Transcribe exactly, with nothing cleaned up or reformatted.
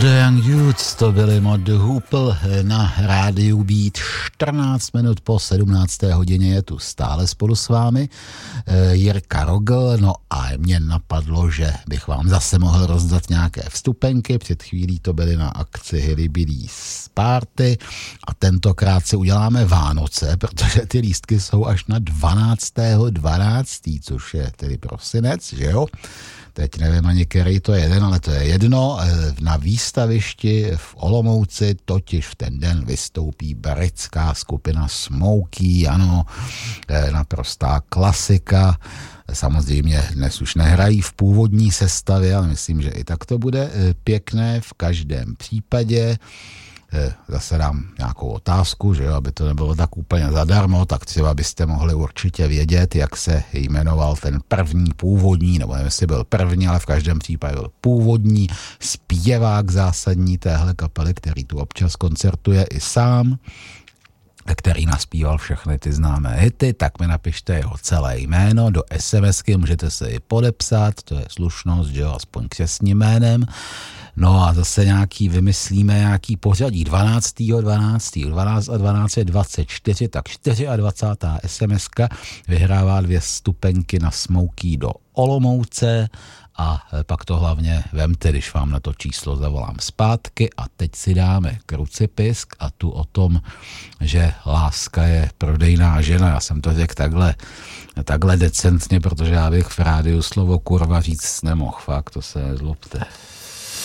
The Young Youths, to byli Mod the Hoople na rádiu Beat. čtrnáct minut po sedmnácté hodině je tu stále spolu s vámi Jirka Rogl. No a mě napadlo, že bych vám zase mohl rozdat nějaké vstupenky. Před chvílí to byly na akci Hillbillies Party a tentokrát si uděláme Vánoce, protože ty lístky jsou až na dvanáctého dvanáctého což je tedy prosinec, že jo? Teď nevím ani, který to je jeden, ale to je jedno. Na výstavišti v Olomouci totiž v ten den vystoupí britská skupina Smokey, ano, naprostá klasika. Samozřejmě dnes už nehrají v původní sestavě, ale myslím, že i tak to bude pěkné v každém případě. Zase dám nějakou otázku, že jo, aby to nebylo tak úplně zadarmo, tak třeba byste mohli určitě vědět, jak se jmenoval ten první původní, nebo nevím, jestli byl první, ale v každém případě byl původní zpěvák zásadní téhle kapely, který tu občas koncertuje i sám, který naspíval všechny ty známé hity, tak mi napište jeho celé jméno do SMSky, můžete se i podepsat, to je slušnost, že jo, aspoň křestním jménem. No a zase nějaký, vymyslíme nějaký pořadí, dvanáctého dvanáctého dvanáct a dvanáct je dvacet čtyři, tak dvacátá čtvrtá SMSka vyhrává dvě stupenky na Smokey do Olomouce a pak to hlavně vemte, když vám na to číslo zavolám zpátky. A teď si dáme Krucipisk a tu o tom, že láska je prodejná žena. Já jsem to řekl takhle, takhle decentně, protože já bych v rádiu slovo kurva říct nemohl, fakt, to se nezlobte.